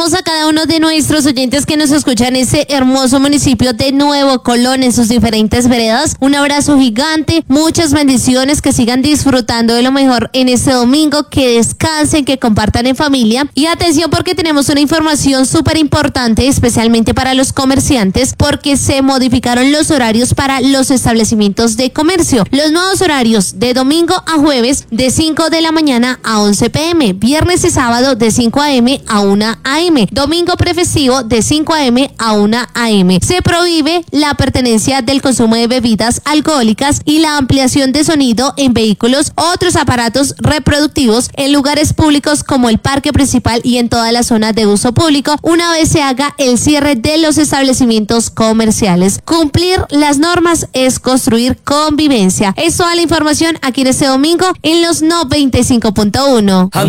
saludamos a cada uno de nuestros oyentes que nos escuchan en ese hermoso municipio de Nuevo Colón, en sus diferentes veredas. Un abrazo gigante, muchas bendiciones, que sigan disfrutando de lo mejor en este domingo, que descansen, que compartan en familia. Y atención, porque tenemos una información súper importante, especialmente para los comerciantes, porque se modificaron los horarios para los establecimientos de comercio. Los nuevos horarios de domingo a jueves de 5 de la mañana a 11 p.m., viernes y sábado de 5 a.m. a 1 a.m., domingo prefestivo de 5 a.m. a 1 a.m. Se prohíbe la pertenencia del consumo de bebidas alcohólicas y la ampliación de sonido en vehículos, otros aparatos reproductivos en lugares públicos como el parque principal y en toda la zona de uso público, una vez se haga el cierre de los establecimientos comerciales. Cumplir las normas es construir convivencia. Es toda la información aquí en este domingo en los 95.1.